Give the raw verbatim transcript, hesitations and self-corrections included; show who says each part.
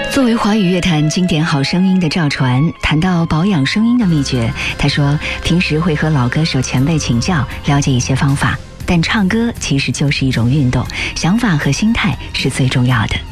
Speaker 1: 作为华语乐坛经典好声音的赵传，谈到保养声音的秘诀，他说平时会和老歌手前辈请教，了解一些方法，但唱歌其实就是一种运动，想法和心态是最重要的。